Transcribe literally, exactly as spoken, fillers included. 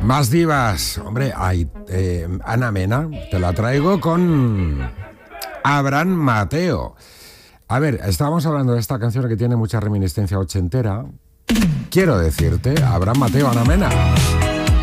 Más divas. Hombre, hay eh, Ana Mena, te la traigo con Abraham Mateo. A ver, estábamos hablando de esta canción que tiene mucha reminiscencia ochentera. Quiero decirte, Abraham Mateo, Ana Mena.